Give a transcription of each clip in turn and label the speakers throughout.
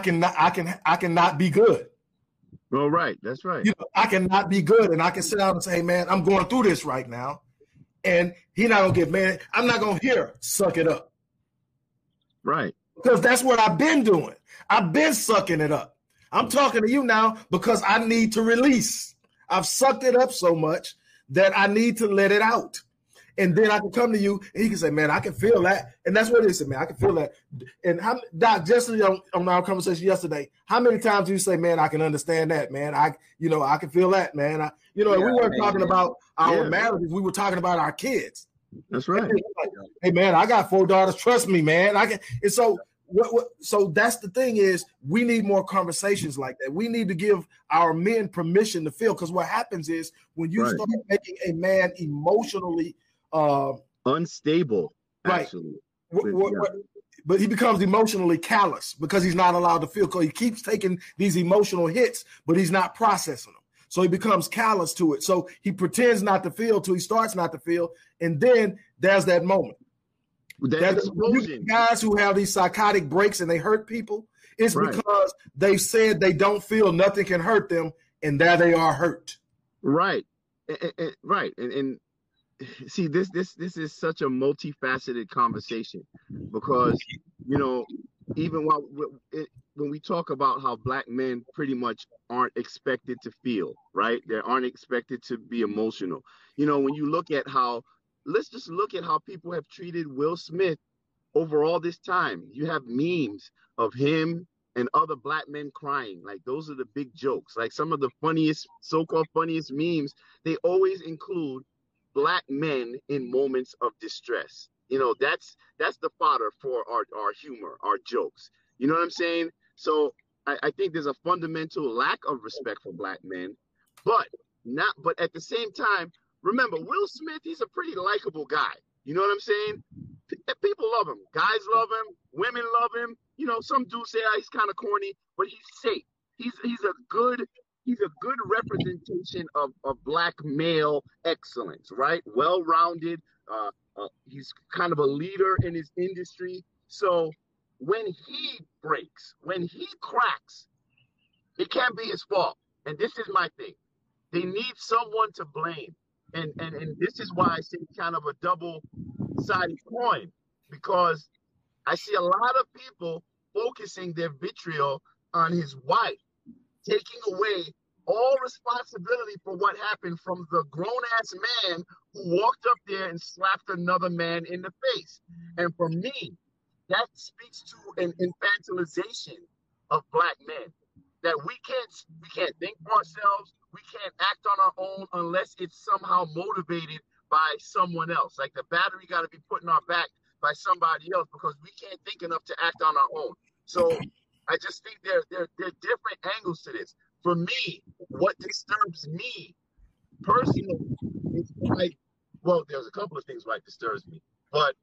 Speaker 1: I cannot be good.
Speaker 2: Well, right. That's right.
Speaker 1: I cannot be good. And I can sit down and say, hey, man, I'm going through this right now. And he's not going to get mad. I'm not going to hear, suck it up.
Speaker 2: Right.
Speaker 1: Because that's what I've been doing. I've been sucking it up. I'm talking to you now because I need to release. I've sucked it up so much that I need to let it out. And then I can come to you and he can say, man, I can feel that. And that's what it is, man. I can feel that. And Doc, just on our conversation yesterday, how many times do you say, man, I can understand that, man? I can feel that, man. We weren't talking about our marriages. We were talking about our kids.
Speaker 2: That's right.
Speaker 1: Hey, man, I got 4 daughters. Trust me, man. I can. And so so that's the thing is we need more conversations like that. We need to give our men permission to feel, because what happens is when you start making a man emotionally
Speaker 2: unstable,
Speaker 1: actually. But he becomes emotionally callous because he's not allowed to feel. Because he keeps taking these emotional hits, but he's not processing them. So he becomes callous to it. So he pretends not to feel till he starts not to feel, and then there's that moment. Guys who have these psychotic breaks and they hurt people, it's because they said they don't feel nothing can hurt them, and there they are hurt.
Speaker 2: Right, and see, this is such a multifaceted conversation because even when we talk about how black men pretty much aren't expected to feel, right? They aren't expected to be emotional. When you look at let's just look at how people have treated Will Smith over all this time. You have memes of him and other black men crying. Like, those are the big jokes. Like, some of the funniest, so-called funniest memes, they always include black men in moments of distress. That's the fodder for our humor, our jokes. You know what I'm saying? So I think there's a fundamental lack of respect for black men, but at the same time, remember, Will Smith, he's a pretty likable guy. You know what I'm saying? People love him. Guys love him. Women love him. Some do say he's kind of corny, but he's safe. He's a good representation of black male excellence, right? Well-rounded. He's kind of a leader in his industry. So when he breaks, when he cracks, it can't be his fault. And this is my thing. They need someone to blame. And this is why I say kind of a double-sided coin, because I see a lot of people focusing their vitriol on his wife, taking away all responsibility for what happened from the grown-ass man who walked up there and slapped another man in the face. And for me, that speaks to an infantilization of black men, that we can't think for ourselves. We can't act on our own unless it's somehow motivated by someone else. Like, the battery got to be put in our back by somebody else, because we can't think enough to act on our own. So I just think there are different angles to this. For me, what disturbs me personally is there's a couple of things that disturbs me, but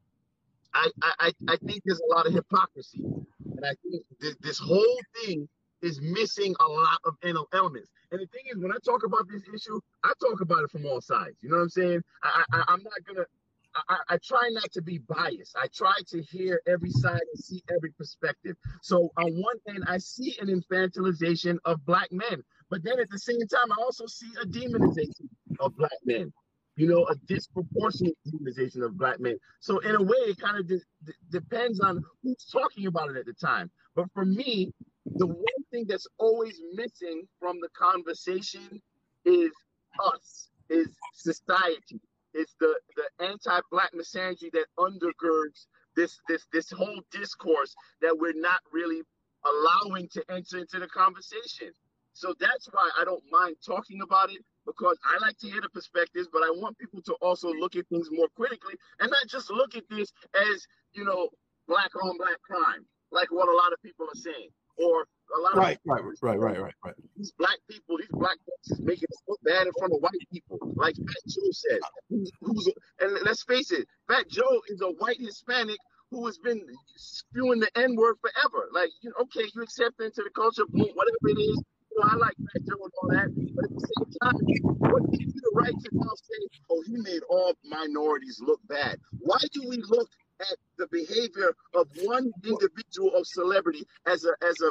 Speaker 2: I think there's a lot of hypocrisy, and I think this whole thing is missing a lot of elements. And the thing is, when I talk about this issue, I talk about it from all sides. You know what I'm saying? I'm not gonna. I try not to be biased. I try to hear every side and see every perspective. So on one end, I see an infantilization of black men, but then at the same time, I also see a demonization of black men. A disproportionate demonization of black men. So in a way, it kind of depends on who's talking about it at the time. But for me, the one thing that's always missing from the conversation is us, is society. It's the anti-black misogyny that undergirds this whole discourse that we're not really allowing to enter into the conversation. So that's why I don't mind talking about it, because I like to hear the perspectives, but I want people to also look at things more critically and not just look at this as, black on black crime, like what a lot of people are saying. Or a lot
Speaker 1: right.
Speaker 2: These black folks is making us look bad in front of white people, like Fat Joe said. And let's face it, Fat Joe is a white Hispanic who has been spewing the N-word forever. Like, okay, you accept into the culture, boom, whatever it is. I like Fat Joe and all that, but at the same time, what gives you the right to now say, oh, he made all minorities look bad? Why do we look at the behavior of one individual of celebrity as a